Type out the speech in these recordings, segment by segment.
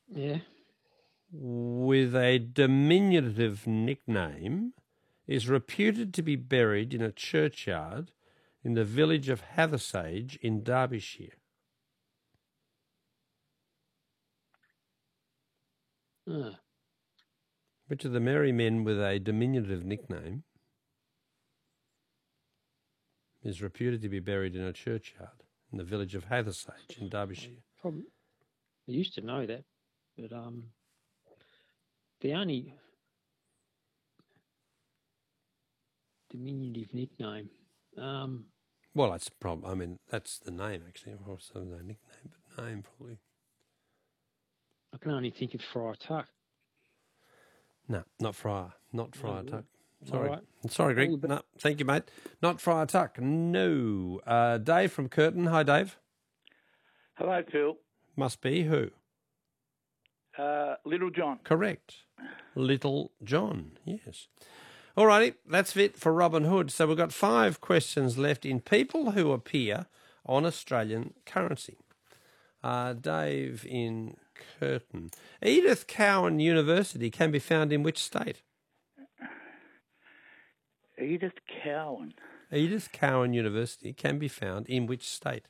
Yeah. with a diminutive nickname is reputed to be buried in a churchyard in the village of Hathersage in Derbyshire? Ah, Which of the merry men with a diminutive nickname is reputed to be buried in a churchyard in the village of Hathersage in Derbyshire? probably. I used to know that, but the only diminutive nickname. Well, that's the problem. I mean, that's the name, actually. Also, no nickname, but name probably. I can only think of Friar Tuck. No, not Friar. Not Friar No. Tuck. All Sorry. right. Sorry, Greg. No, thank you, mate. Not Friar Tuck. No. Dave from Curtin. Hi, Dave. Hello, Phil. Must be who? Little John. Correct. Little John, yes. All righty, that's it for Robin Hood. So we've got 5 questions left in people who appear on Australian currency. Dave in Curtin. Edith Cowan University can be found in which state? Edith Cowan. Edith Cowan University can be found in which state?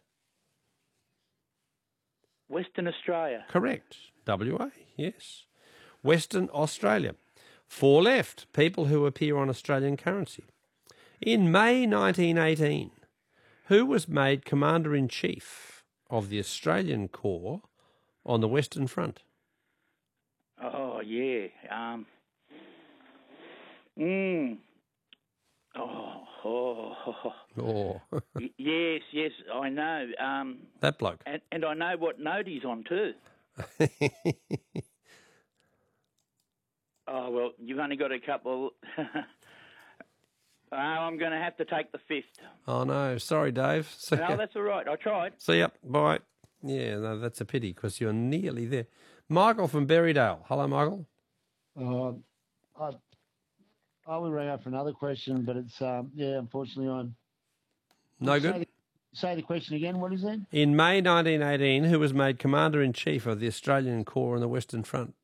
Western Australia. Correct. WA, yes. Western Australia. 4 left, people who appear on Australian currency. In May 1918, who was made Commander-in-Chief of the Australian Corps on the Western Front? Oh, yeah. Oh, Yes, I know. that bloke. And I know what note he's on too. Oh, well, you've only got a couple. I'm going to have to take the 5th. Oh, no. Sorry, Dave. No, that's all right. I tried. See ya. Bye. Yeah, no, that's a pity because you're nearly there. Michael from Berrydale. Hello, Michael. I would ring up for another question, but it's, unfortunately I'm... No good? Say the question again. What is it? In May 1918, who was made Commander-in-Chief of the Australian Corps on the Western Front?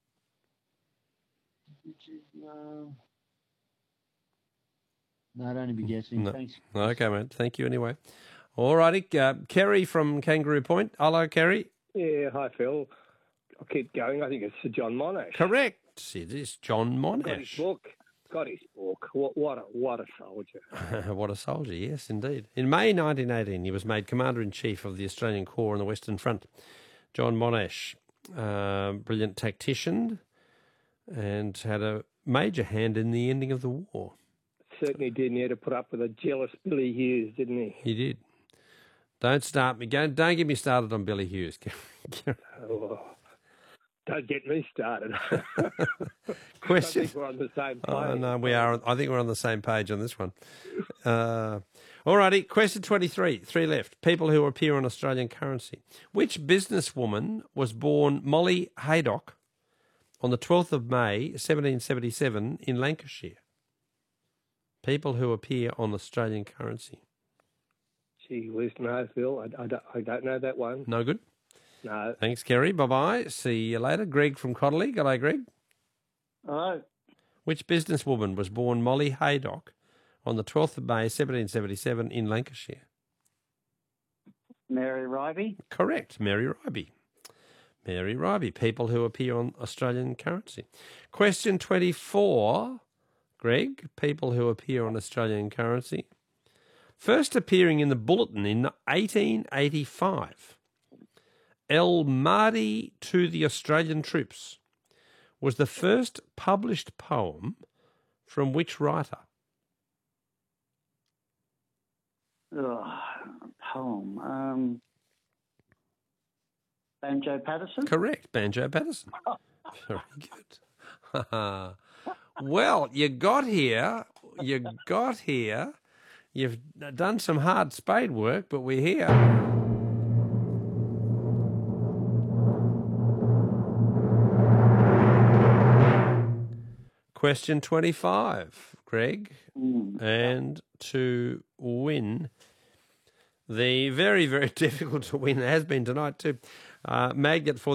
No, I'd only be guessing. No. Thanks. Okay, mate. Thank you anyway. All righty. Kerry from Kangaroo Point. Hello, Kerry. Yeah, hi, Phil. I'll keep going. I think it's Sir John Monash. Correct. It is John Got his Monash. book. What a soldier. What a soldier, yes, indeed. In May 1918, he was made Commander-in-Chief of the Australian Corps on the Western Front. John Monash, brilliant tactician, and had a major hand in the ending of the war. Certainly did. And he had to put up with a jealous Billy Hughes, didn't he? He did. Don't start me. Don't get me started on Billy Hughes. Oh, don't get me started. Question. I think we're on the same page. Oh, no, we are. I think we're on the same page on this one. All righty. Question 23. 3 left. People who appear on Australian currency. Which businesswoman was born Molly Haydock on the 12th of May, 1777 in Lancashire? People who appear on Australian currency. Gee whiz, no, Phil. I don't know that one. No good? No. Thanks, Kerry. Bye-bye. See you later. Greg from Codley. G'day, Greg. Hello. Which businesswoman was born Molly Haydock on the 12th of May, 1777 in Lancashire? Mary Ribey. Correct. Mary Ribey. Mary Ribey. People who appear on Australian currency. Question 24. Greg. People who appear on Australian currency. First appearing in the Bulletin in 1885, El Mahdi to the Australian Troops was the first published poem from which writer? Poem. Banjo Patterson? Correct, Banjo Patterson. Very good. Well, you got here. You've done some hard spade work, but we're here. Question 25, Greg. And to win the very, very difficult to win, has been tonight too, magnet for